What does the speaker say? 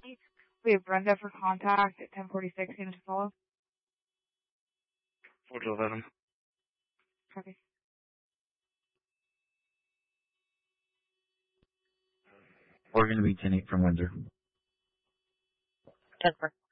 We have Brenda for contact at 1046. Unit to follow. 411. Copy. We're going to be 10-8 from Windsor. 10-4.